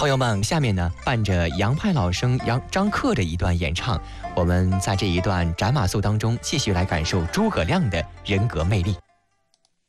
朋友们，下面呢伴着杨派老生张克的一段演唱，我们在这一段斩马谡当中继续来感受诸葛亮的人格魅力。